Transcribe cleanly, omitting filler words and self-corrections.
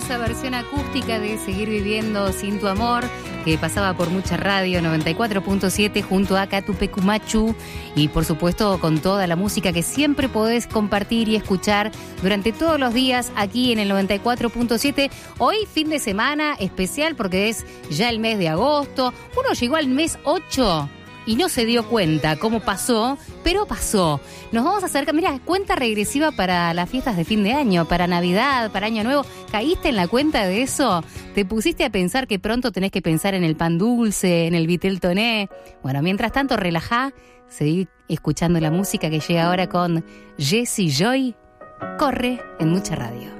hermosa versión acústica de Seguir Viviendo Sin Tu Amor, que pasaba por mucha radio, 94.7, junto a Catupecumachu, y por supuesto con toda la música que siempre podés compartir y escuchar durante todos los días aquí en el 94.7. Hoy fin de semana especial porque es ya el mes de agosto. Uno llegó al mes 8 y no se dio cuenta cómo pasó, pero pasó. Nos vamos a acercar, mira, cuenta regresiva para las fiestas de fin de año, para Navidad, para Año Nuevo. ¿Caíste en la cuenta de eso? ¿Te pusiste a pensar que pronto tenés que pensar en el pan dulce, en el vitel toné? Bueno, mientras tanto, relajá, seguí escuchando la música que llega ahora con Jessie Joy. Corre en Mucha Radio.